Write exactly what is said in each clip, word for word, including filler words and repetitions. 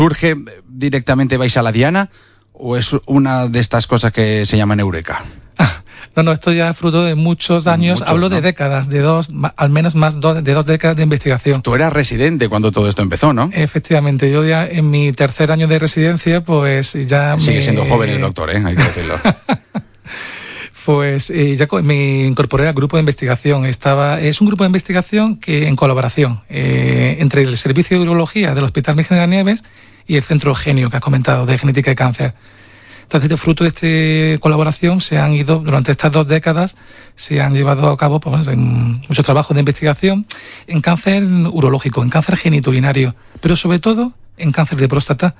¿Surge directamente, vais a la diana, o es una de estas cosas que se llaman eureka? No, no, esto ya es fruto de muchos años, muchos, hablo ¿no? de décadas, de dos, al menos más do, de dos décadas de investigación. Tú eras residente cuando todo esto empezó, ¿no? Efectivamente, yo ya en mi tercer año de residencia, pues ya Sigue me... siendo joven el doctor, ¿eh? Hay que decirlo. Pues eh, ya me incorporé al grupo de investigación. Estaba, es un grupo de investigación que en colaboración eh, entre el Servicio de Urología del Hospital Virgen de las Nieves y el Centro Genio, que has comentado, de genética de cáncer. Entonces, fruto de esta colaboración, se han ido, durante estas dos décadas, se han llevado a cabo pues, muchos trabajos de investigación en cáncer urológico, en cáncer genitourinario, pero sobre todo en cáncer de próstata.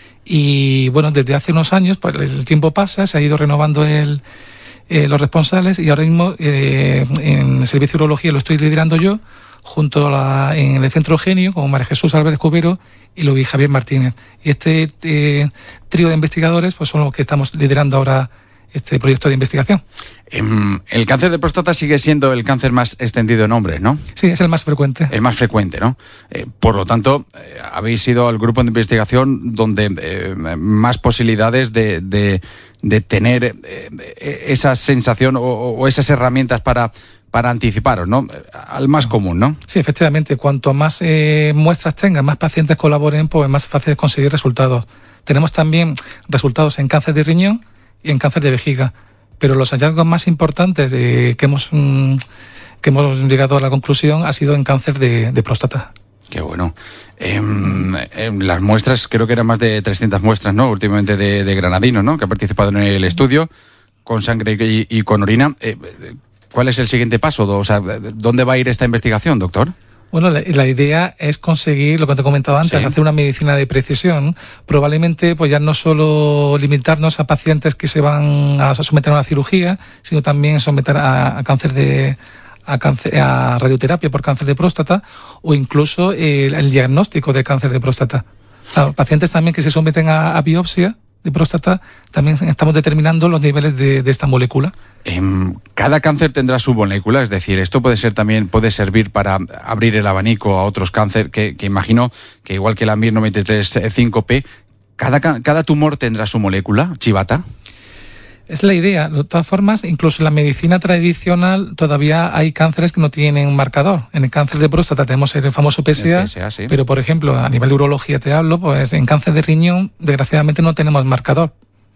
Y bueno, desde hace unos años, pues el tiempo pasa, se ha ido renovando el, eh, los responsables, y ahora mismo eh, en el Servicio de Urología lo estoy liderando yo, junto a la, en el Centro Genio, con María Jesús Álvarez Cubero y Luis Javier Martínez. Y este eh, trío de investigadores pues son los que estamos liderando ahora este proyecto de investigación. El cáncer de próstata sigue siendo el cáncer más extendido en hombres, ¿no? Sí, es el más frecuente. El más frecuente, ¿no? Eh, por lo tanto, eh, habéis ido al grupo de investigación donde eh, más posibilidades de, de, de tener eh, esa sensación o, o esas herramientas para... para anticiparos, ¿no? Al más común, ¿no? Sí, efectivamente. Cuanto más eh, muestras tengan, más pacientes colaboren, pues más fácil es conseguir resultados. Tenemos también resultados en cáncer de riñón y en cáncer de vejiga. Pero los hallazgos más importantes eh, que hemos mmm, que hemos llegado a la conclusión ha sido en cáncer de, de próstata. Qué bueno. Eh, eh, las muestras, creo que eran más de trescientas muestras, ¿no? Últimamente de, de granadinos, ¿no? Que han participado en el estudio con sangre y, y con orina. Eh, ¿Cuál es el siguiente paso? O sea, ¿dónde va a ir esta investigación, doctor? Bueno, la, la idea es conseguir, lo que te he comentado antes, sí. hacer una medicina de precisión. Probablemente, pues ya no solo limitarnos a pacientes que se van a someter a una cirugía, sino también someter a, a cáncer de... A, cáncer, a radioterapia por cáncer de próstata, o incluso el, el diagnóstico de cáncer de próstata. A pacientes también que se someten a, a biopsia de próstata, también estamos determinando los niveles de, de esta molécula. Eh, cada cáncer tendrá su molécula, es decir, esto puede ser también puede servir para abrir el abanico a otros cánceres, que, que imagino que igual que el AMIR noventa y tres cinco P, cada, cada tumor tendrá su molécula, chivata. Es la idea. De todas formas, incluso en la medicina tradicional todavía hay cánceres que no tienen un marcador. En el cáncer de próstata tenemos el famoso P S A, el P S A, sí. Pero por ejemplo, a nivel de urología te hablo, pues en cáncer de riñón, desgraciadamente no tenemos marcador.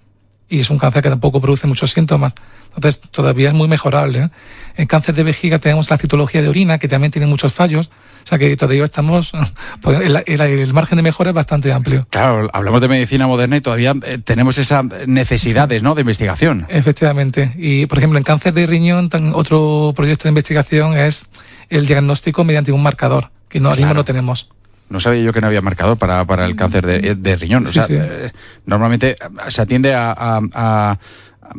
Y es un cáncer que tampoco produce muchos síntomas. Entonces, todavía es muy mejorable, ¿eh? En cáncer de vejiga tenemos la citología de orina, que también tiene muchos fallos. O sea que todavía estamos... El, el, el margen de mejora es bastante amplio. Claro, hablamos de medicina moderna y todavía eh, tenemos esas necesidades, sí. ¿no?, de investigación. Efectivamente. Y, por ejemplo, en cáncer de riñón, tan, otro proyecto de investigación es el diagnóstico mediante un marcador, que no, claro. no tenemos. No sabía yo que no había marcador para, para el cáncer de, de riñón. O sea, sí, sí. Eh, normalmente se atiende a... a, a, a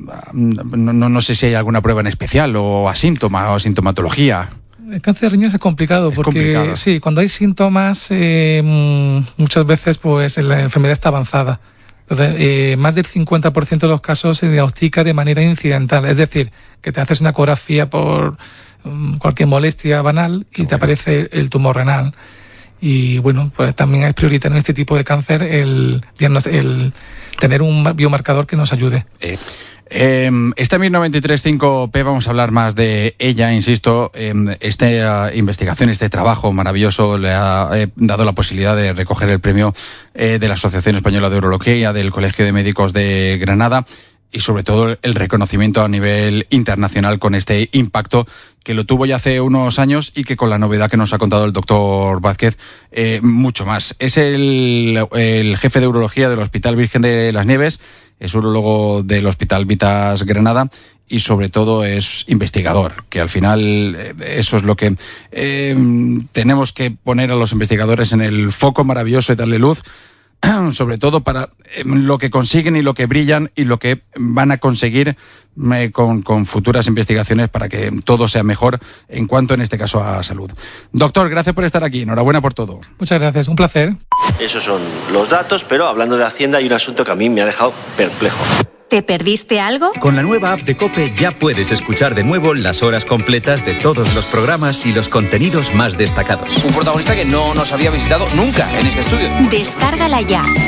no, no, no sé si hay alguna prueba en especial o a síntomas o a sintomatología. El cáncer de riñón es complicado es porque complicado. Sí, cuando hay síntomas eh, muchas veces pues la enfermedad está avanzada. Entonces, eh, más del cincuenta por ciento de los casos se diagnostica de manera incidental, es decir, que te haces una ecografía por um, cualquier molestia banal y Qué te bueno. aparece el tumor renal. Y bueno, pues también es prioritario en este tipo de cáncer el, el tener un biomarcador que nos ayude. Eh. Eh, esta AMIR noventa y tres cinco P, vamos a hablar más de ella, insisto. Eh, esta investigación, este trabajo maravilloso le ha eh, dado la posibilidad de recoger el premio eh, de la Asociación Española de Urología, del Colegio de Médicos de Granada, y sobre todo el reconocimiento a nivel internacional con este impacto que lo tuvo ya hace unos años y que con la novedad que nos ha contado el doctor Vázquez, eh, mucho más. Es el, el jefe de urología del Hospital Virgen de las Nieves, es urólogo del Hospital Vitas Granada y sobre todo es investigador, que al final eh, eso es lo que eh, tenemos que poner a los investigadores en el foco maravilloso y darle luz, sobre todo para eh, lo que consiguen y lo que brillan y lo que van a conseguir eh, con, con futuras investigaciones para que todo sea mejor en cuanto, en este caso, a salud. Doctor, gracias por estar aquí. Enhorabuena por todo. Muchas gracias. Un placer. Esos son los datos, pero hablando de Hacienda hay un asunto que a mí me ha dejado perplejo. ¿Te perdiste algo? Con la nueva app de COPE ya puedes escuchar de nuevo las horas completas de todos los programas y los contenidos más destacados. Un protagonista que no nos había visitado nunca en este estudio. Descárgala ya.